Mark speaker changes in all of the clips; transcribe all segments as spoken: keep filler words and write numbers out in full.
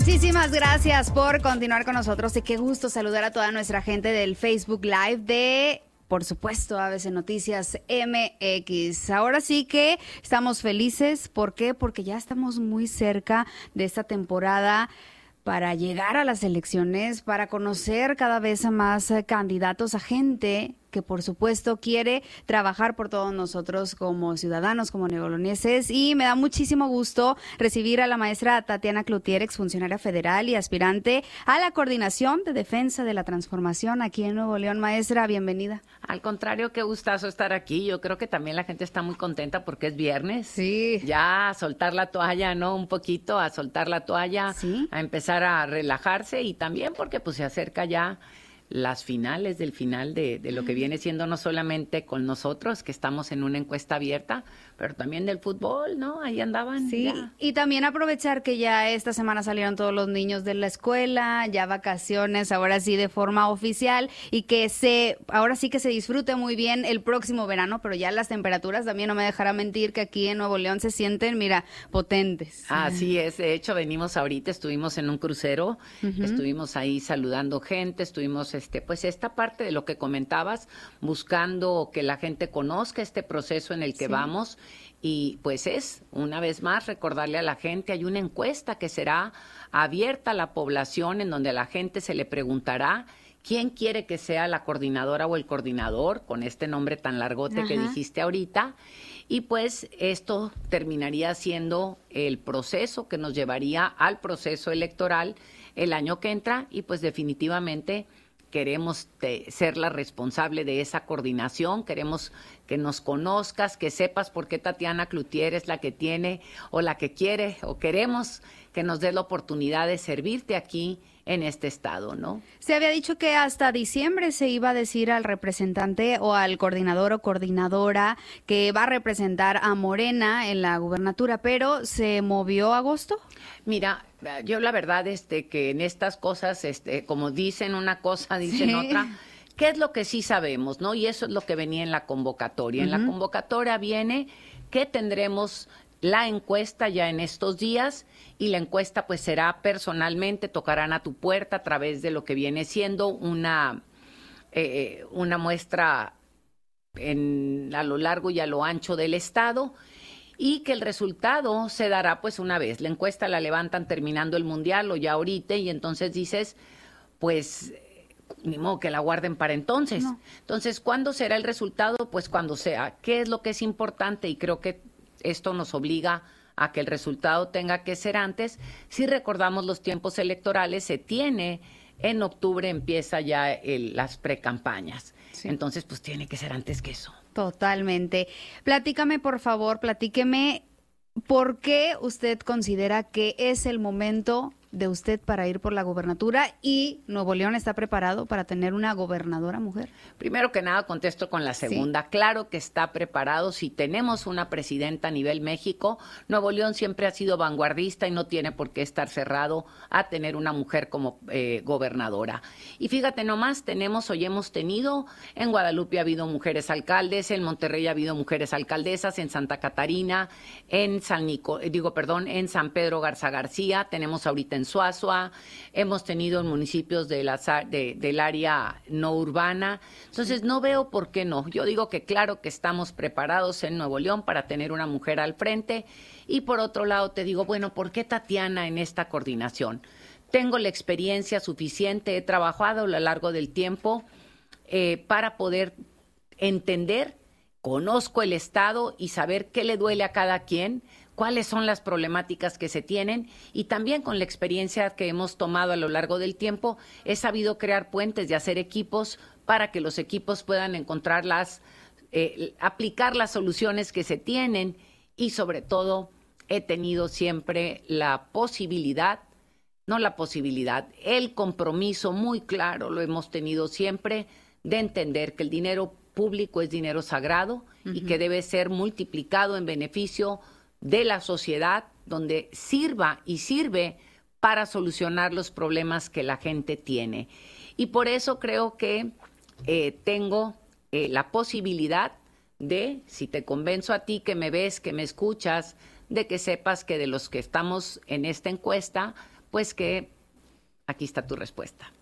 Speaker 1: Muchísimas gracias por continuar con nosotros y qué gusto saludar a toda nuestra gente del Facebook Live de, por supuesto, A B C Noticias M X. Ahora sí que estamos felices. ¿Por qué? Porque ya estamos muy cerca de esta temporada para llegar a las elecciones, para conocer cada vez a más eh, candidatos, a gente que por supuesto quiere trabajar por todos nosotros como ciudadanos, como neoboloneses, y me da muchísimo gusto recibir a la maestra Tatiana Cloutier, exfuncionaria federal y aspirante a la Coordinación de Defensa de la Transformación aquí en Nuevo León. Maestra, bienvenida.
Speaker 2: Al contrario, qué gustazo estar aquí. Yo creo que también la gente está muy contenta porque es viernes.
Speaker 1: Sí.
Speaker 2: Ya a soltar la toalla, ¿no? Un poquito, a soltar la toalla,
Speaker 1: sí.
Speaker 2: A empezar a relajarse, y también porque pues se acerca ya las finales del final de, de lo que viene siendo no solamente con nosotros, que estamos en una encuesta abierta, pero también del fútbol, ¿no? Ahí andaban.
Speaker 1: Sí,
Speaker 2: ya.
Speaker 1: Y también aprovechar que ya esta semana salieron todos los niños de la escuela, ya vacaciones, ahora sí de forma oficial, y que se, ahora sí que se disfrute muy bien el próximo verano, pero ya las temperaturas también no me dejará mentir que aquí en Nuevo León se sienten, mira, potentes.
Speaker 2: Así es, de hecho venimos ahorita, estuvimos en un crucero, uh-huh. Estuvimos ahí saludando gente, estuvimos Este, pues esta parte de lo que comentabas, buscando que la gente conozca este proceso en el que sí. vamos, y pues es, una vez más, recordarle a la gente, hay una encuesta que será abierta a la población, en donde a la gente se le preguntará quién quiere que sea la coordinadora o el coordinador, con este nombre tan largote Ajá. que dijiste ahorita, y pues esto terminaría siendo el proceso que nos llevaría al proceso electoral el año que entra, y pues definitivamente queremos te, ser la responsable de esa coordinación, queremos que nos conozcas, que sepas por qué Tatiana Cloutier es la que tiene o la que quiere, o queremos que nos dé la oportunidad de servirte aquí en este estado, ¿no?
Speaker 1: Se había dicho que hasta diciembre se iba a decir al representante o al coordinador o coordinadora que va a representar a Morena en la gubernatura, pero ¿se movió a agosto?
Speaker 2: Mira, yo la verdad este que en estas cosas, este, como dicen una cosa, dicen sí. otra. ¿Qué es lo que sí sabemos, no? Y eso es lo que venía en la convocatoria. Uh-huh. En la convocatoria viene que tendremos la encuesta ya en estos días, y la encuesta pues será personalmente, tocarán a tu puerta a través de lo que viene siendo una, eh, una muestra en, a lo largo y a lo ancho del estado, y que el resultado se dará pues una vez. La encuesta la levantan terminando el mundial o ya ahorita, y entonces dices, pues ni modo que la guarden para entonces. No. Entonces, ¿cuándo será el resultado? Pues cuando sea. ¿Qué es lo que es importante? Y creo que esto nos obliga a que el resultado tenga que ser antes. Si recordamos los tiempos electorales, se tiene, en octubre empieza ya el, las precampañas. Sí. Entonces, pues tiene que ser antes que eso.
Speaker 1: Totalmente. Platícame, por favor, platíqueme, ¿por qué usted considera que es el momento de usted para ir por la gubernatura, y Nuevo León está preparado para tener una gobernadora mujer?
Speaker 2: Primero que nada, contesto con la segunda. Sí. Claro que está preparado. Si tenemos una presidenta a nivel México, Nuevo León siempre ha sido vanguardista y no tiene por qué estar cerrado a tener una mujer como eh, gobernadora. Y fíjate nomás, tenemos, hoy hemos tenido, en Guadalupe ha habido mujeres alcaldes, en Monterrey ha habido mujeres alcaldesas, en Santa Catarina, en San Nico, digo, perdón, en San Pedro Garza García, tenemos ahorita en Suazua, hemos tenido en municipios de la, de, del área no urbana. Entonces, no veo por qué no. Yo digo que claro que estamos preparados en Nuevo León para tener una mujer al frente. Y por otro lado, te digo, bueno, ¿por qué Tatiana en esta coordinación? Tengo la experiencia suficiente, he trabajado a lo largo del tiempo eh, para poder entender, conozco el Estado y saber qué le duele a cada quien, cuáles son las problemáticas que se tienen, y también con la experiencia que hemos tomado a lo largo del tiempo, he sabido crear puentes y hacer equipos para que los equipos puedan encontrar las, eh, aplicar las soluciones que se tienen, y sobre todo he tenido siempre la posibilidad, no la posibilidad, el compromiso muy claro, lo hemos tenido siempre, de entender que el dinero público es dinero sagrado uh-huh. y que debe ser multiplicado en beneficio de la sociedad, donde sirva y sirve para solucionar los problemas que la gente tiene. Y por eso creo que eh, tengo eh, la posibilidad de, si te convenzo a ti que me ves, que me escuchas, de que sepas que de los que estamos en esta encuesta, pues que aquí está tu respuesta.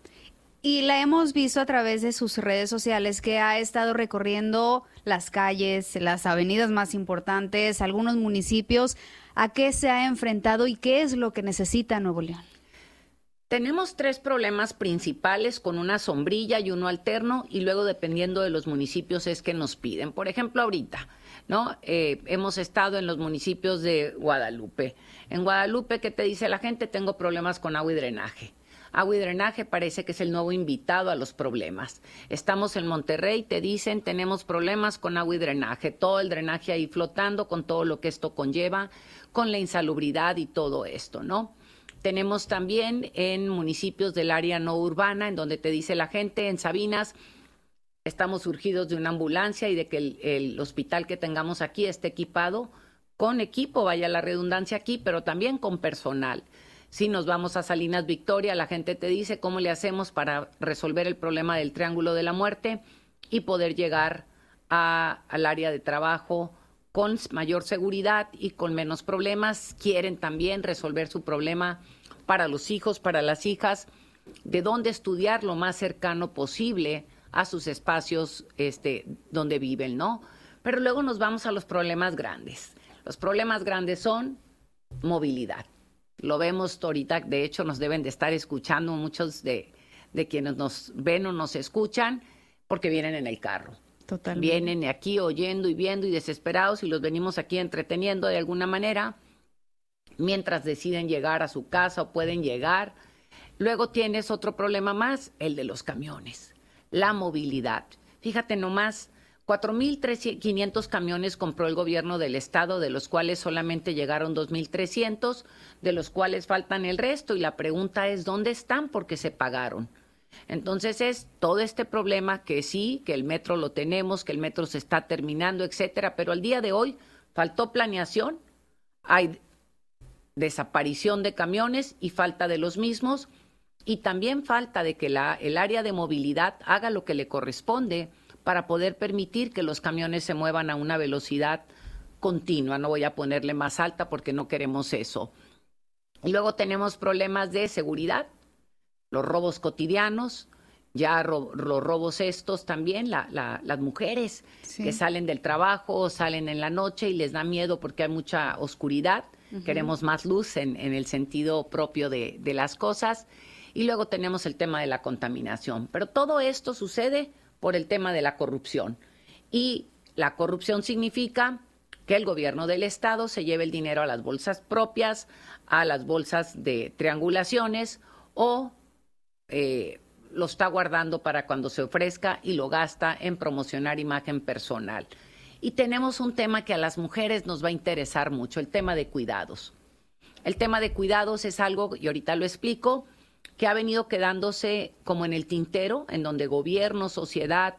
Speaker 1: Y la hemos visto a través de sus redes sociales que ha estado recorriendo las calles, las avenidas más importantes, algunos municipios. ¿A qué se ha enfrentado y qué es lo que necesita Nuevo León?
Speaker 2: Tenemos tres problemas principales con una sombrilla y uno alterno, y luego dependiendo de los municipios es que nos piden. Por ejemplo, ahorita, ¿no? Eh, hemos estado en los municipios de Guadalupe. En Guadalupe, ¿qué te dice la gente? Tengo problemas con agua y drenaje. Agua y drenaje parece que es el nuevo invitado a los problemas. Estamos en Monterrey, te dicen, tenemos problemas con agua y drenaje. Todo el drenaje ahí flotando con todo lo que esto conlleva, con la insalubridad y todo esto, ¿no? Tenemos también en municipios del área no urbana, en donde te dice la gente, en Sabinas, estamos urgidos de una ambulancia y de que el, el hospital que tengamos aquí esté equipado con equipo, vaya la redundancia aquí, pero también con personal. Si nos vamos a Salinas Victoria, la gente te dice cómo le hacemos para resolver el problema del Triángulo de la Muerte y poder llegar a, al área de trabajo con mayor seguridad y con menos problemas. Quieren también resolver su problema para los hijos, para las hijas, de dónde estudiar lo más cercano posible a sus espacios este, donde viven, ¿no? Pero luego nos vamos a los problemas grandes. Los problemas grandes son movilidad. Lo vemos ahorita, de hecho nos deben de estar escuchando muchos de, de quienes nos ven o nos escuchan porque vienen en el carro. Totalmente. Vienen aquí oyendo y viendo y desesperados y los venimos aquí entreteniendo de alguna manera mientras deciden llegar a su casa o pueden llegar. Luego tienes otro problema más, el de los camiones, la movilidad. Fíjate nomás, cuatro mil quinientos camiones compró el gobierno del estado, de los cuales solamente llegaron dos mil trescientos, de los cuales faltan el resto, y la pregunta es, ¿dónde están? Porque se pagaron. Entonces es todo este problema que sí, que el metro lo tenemos, que el metro se está terminando, etcétera, pero al día de hoy faltó planeación, hay desaparición de camiones y falta de los mismos, y también falta de que la, el área de movilidad haga lo que le corresponde para poder permitir que los camiones se muevan a una velocidad continua. No voy a ponerle más alta porque no queremos eso. Y luego tenemos problemas de seguridad, los robos cotidianos, ya ro los robos estos también, la, la, las mujeres sí. que salen del trabajo, salen en la noche y les da miedo porque hay mucha oscuridad. Uh-huh. Queremos más luz en, en el sentido propio de, de las cosas. Y luego tenemos el tema de la contaminación. Pero todo esto sucede por el tema de la corrupción. Y la corrupción significa que el gobierno del estado se lleve el dinero a las bolsas propias, a las bolsas de triangulaciones, o eh, lo está guardando para cuando se ofrezca y lo gasta en promocionar imagen personal. Y tenemos un tema que a las mujeres nos va a interesar mucho, el tema de cuidados. El tema de cuidados es algo, y ahorita lo explico, que ha venido quedándose como en el tintero, en donde gobierno, sociedad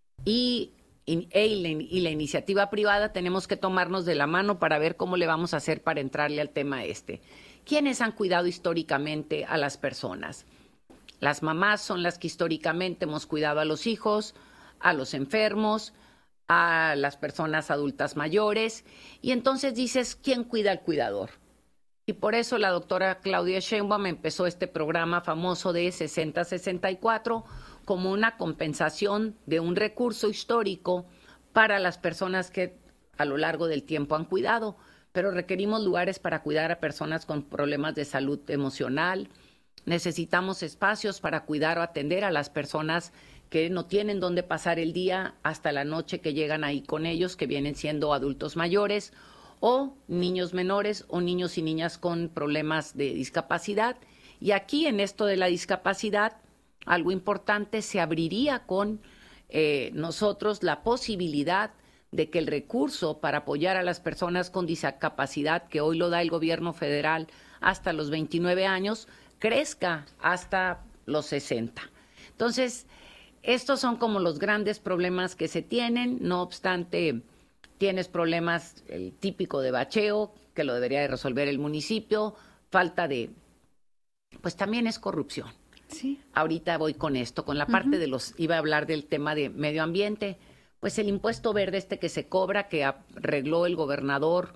Speaker 2: y, y, y la iniciativa privada tenemos que tomarnos de la mano para ver cómo le vamos a hacer para entrarle al tema este. ¿Quiénes han cuidado históricamente a las personas? Las mamás son las que históricamente hemos cuidado a los hijos, a los enfermos, a las personas adultas mayores, y entonces dices, ¿quién cuida al cuidador? Y por eso la doctora Claudia Sheinbaum empezó este programa famoso de sesenta sesenta y cuatro como una compensación de un recurso histórico para las personas que a lo largo del tiempo han cuidado. Pero requerimos lugares para cuidar a personas con problemas de salud emocional. Necesitamos espacios para cuidar o atender a las personas que no tienen dónde pasar el día hasta la noche que llegan ahí con ellos, que vienen siendo adultos mayores, o niños menores o niños y niñas con problemas de discapacidad. Y aquí en esto de la discapacidad, algo importante, se abriría con eh, nosotros la posibilidad de que el recurso para apoyar a las personas con discapacidad, que hoy lo da el gobierno federal hasta los veintinueve años, crezca hasta los sesenta. Entonces, estos son como los grandes problemas que se tienen. No obstante, tienes problemas, el típico de bacheo, que lo debería de resolver el municipio, falta de, pues también es corrupción. Sí. Ahorita voy con esto, con la parte uh-huh. de los, iba a hablar del tema de medio ambiente, pues el impuesto verde este que se cobra, que arregló el gobernador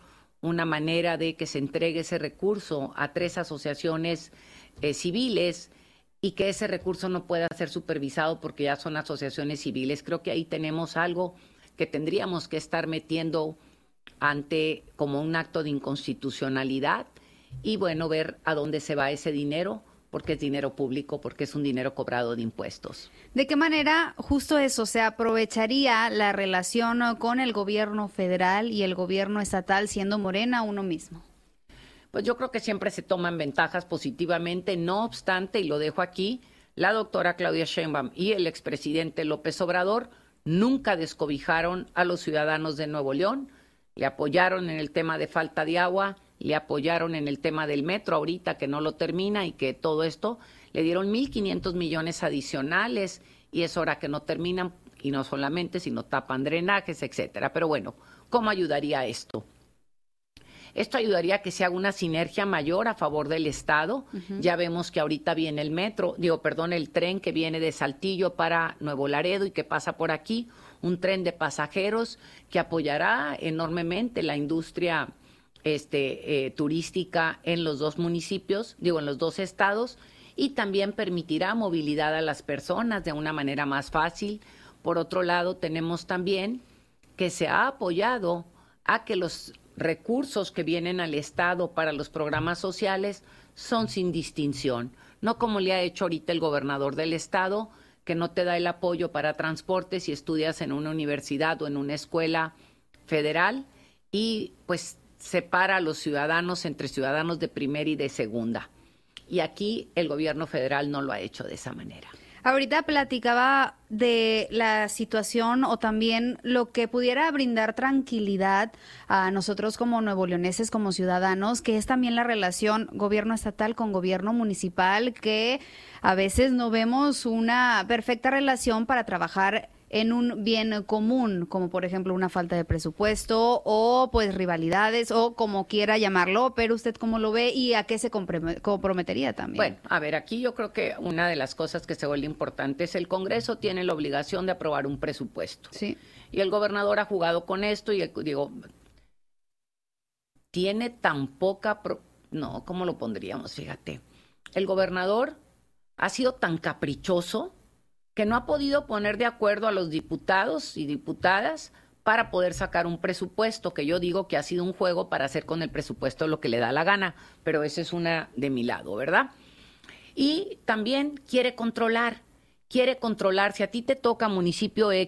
Speaker 2: una manera de que se entregue ese recurso a tres asociaciones eh, civiles y que ese recurso no pueda ser supervisado porque ya son asociaciones civiles. Creo que ahí tenemos algo que tendríamos que estar metiendo ante como un acto de inconstitucionalidad y bueno, ver a dónde se va ese dinero, porque es dinero público, porque es un dinero cobrado de impuestos.
Speaker 1: ¿De qué manera justo eso se aprovecharía la relación con el gobierno federal y el gobierno estatal siendo Morena uno mismo?
Speaker 2: Pues yo creo que siempre se toman ventajas positivamente, no obstante, y lo dejo aquí, la doctora Claudia Sheinbaum y el expresidente López Obrador nunca descobijaron a los ciudadanos de Nuevo León, le apoyaron en el tema de falta de agua, le apoyaron en el tema del metro ahorita que no lo termina y que todo esto, le dieron mil quinientos millones adicionales y es hora que no terminan y no solamente, sino tapan drenajes, etcétera. Pero bueno, ¿cómo ayudaría esto? Esto ayudaría a que se haga una sinergia mayor a favor del Estado. Uh-huh. Ya vemos que ahorita viene el metro, digo, perdón, el tren que viene de Saltillo para Nuevo Laredo y que pasa por aquí, un tren de pasajeros que apoyará enormemente la industria este, eh, turística en los dos municipios, digo, en los dos estados, y también permitirá movilidad a las personas de una manera más fácil. Por otro lado, tenemos también que se ha apoyado a que los recursos que vienen al Estado para los programas sociales son sin distinción, no como le ha hecho ahorita el gobernador del Estado, que no te da el apoyo para transporte si estudias en una universidad o en una escuela federal y pues separa a los ciudadanos entre ciudadanos de primera y de segunda. Y aquí el gobierno federal no lo ha hecho de esa manera.
Speaker 1: Ahorita platicaba de la situación o también lo que pudiera brindar tranquilidad a nosotros como nuevoleoneses, como ciudadanos, que es también la relación gobierno estatal con gobierno municipal, que a veces no vemos una perfecta relación para trabajar en un bien común, como por ejemplo una falta de presupuesto o pues rivalidades o como quiera llamarlo, pero usted cómo lo ve y a qué se comprometería también.
Speaker 2: Bueno, a ver, aquí yo creo que una de las cosas que se vuelve importante es el Congreso tiene la obligación de aprobar un presupuesto.
Speaker 1: Sí.
Speaker 2: Y el gobernador ha jugado con esto y digo, tiene tan poca, pro... no, ¿cómo lo pondríamos? Fíjate, el gobernador ha sido tan caprichoso que no ha podido poner de acuerdo a los diputados y diputadas para poder sacar un presupuesto, que yo digo que ha sido un juego para hacer con el presupuesto lo que le da la gana, pero esa es una de mi lado, ¿verdad? Y también quiere controlar, quiere controlar, si a ti te toca municipio X,